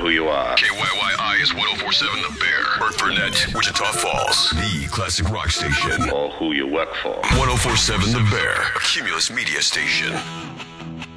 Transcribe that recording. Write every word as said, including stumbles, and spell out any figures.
who you are. K Y Y I is one oh four point seven The Bear. Burnett, Wichita Falls. The classic rock station. Or who you work for. one oh four point seven The Bear. A Cumulus Media Station.